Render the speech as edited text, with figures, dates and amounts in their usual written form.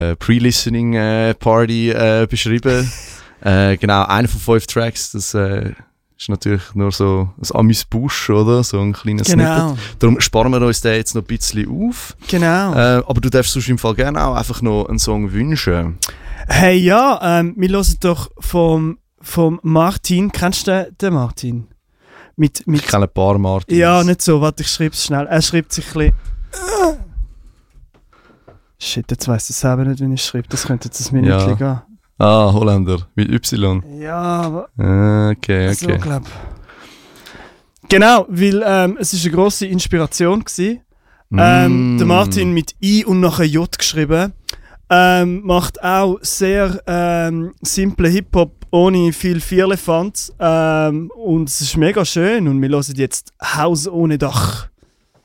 Pre-Listening-Party beschrieben. Genau, einer von 5 Tracks, das ist natürlich nur so ein Amüs-Busch, oder? So ein kleines Snippet. Darum sparen wir uns den jetzt noch ein bisschen auf. Genau. Aber du darfst sonst im Fall gerne auch einfach noch einen Song wünschen. Hey, ja, wir hören doch vom Martin. Kennst du den Martin? Ich kenne ein paar Martins. Ja, nicht so. Warte, ich schreibe es schnell. Er schreibt sich ein bisschen... Shit, jetzt weiss ich selber nicht, wie ich schreibe. Das könnte jetzt ein Minütchen gehen. Ah, Holländer. Mit Y. Ja, aber... Okay. So, glaub. Genau, weil es ist eine grosse Inspiration gewesen. Der Martin mit I und nachher J geschrieben. Macht auch sehr simple Hip-Hop ohne viel Vierlefanz. Und es ist mega schön. Und wir hören jetzt Haus ohne Dach.